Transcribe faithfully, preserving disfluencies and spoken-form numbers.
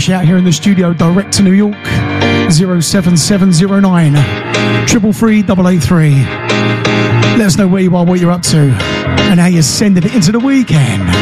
shout here in the studio, direct to New York, zero seven seven zero nine, triple three double eight three. Let us know where you are, what you're up to, and how you're sending it into the weekend.